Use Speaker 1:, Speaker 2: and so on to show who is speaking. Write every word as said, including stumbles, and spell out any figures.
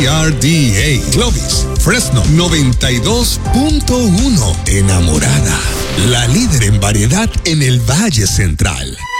Speaker 1: R D A. Clovis, Fresno noventa y dos punto uno. Enamorada, la líder en variedad en el Valle Central.